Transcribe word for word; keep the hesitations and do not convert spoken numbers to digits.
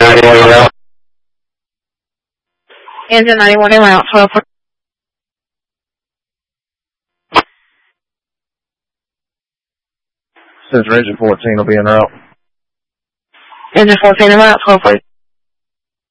Engine ninety-one en route, twelve. Says Engine fourteen will be en route. Engine fourteen en route, twelve forty.